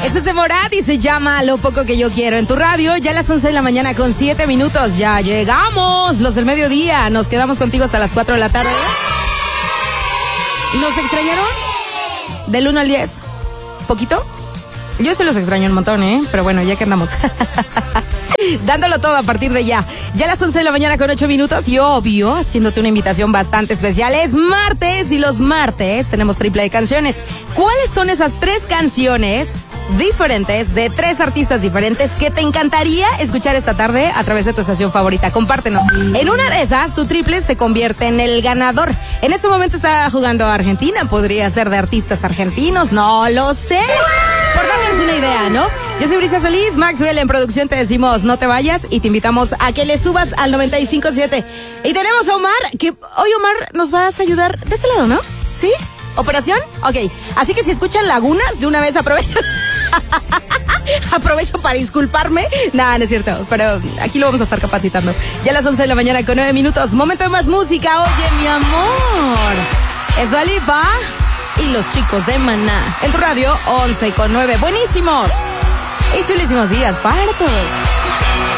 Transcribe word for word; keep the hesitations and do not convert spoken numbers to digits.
Este es de Morat y se llama Lo Poco Que Yo Quiero. En tu radio, ya a las once de la mañana con siete minutos. Ya llegamos, los del mediodía. Nos quedamos contigo hasta las cuatro de la tarde. ¿Nos extrañaron? Del uno al diez. ¿Poquito? Yo se los extraño un montón, ¿eh? Pero bueno, ya que andamos. Dándolo todo a partir de ya. Ya a las once de la mañana con ocho minutos y obvio, haciéndote una invitación bastante especial. Es martes y los martes tenemos triple de canciones. ¿Cuáles son esas tres canciones diferentes de tres artistas diferentes que te encantaría escuchar esta tarde a través de tu estación favorita? Compártenos. En una de esas, tu triple se convierte en el ganador. En este momento está jugando Argentina. Podría ser de artistas argentinos. No lo sé. Por darles una idea, ¿no? Yo soy Brisa Solís, Maxwell en producción, te decimos no te vayas y te invitamos a que le subas al noventa y cinco punto siete. Y tenemos a Omar, que hoy Omar nos vas a ayudar de este lado, ¿no? ¿Sí? ¿Operación? Ok, así que si escuchan lagunas, de una vez aprovecho. Aprovecho para disculparme. Nada, no es cierto, pero aquí lo vamos a estar capacitando. Ya a las once de la mañana con nueve minutos. Momento de más música. Oye, mi amor. Es Dua Lipa y los chicos de Maná. En tu radio, once con nueve. Buenísimos y chulísimos días para todos.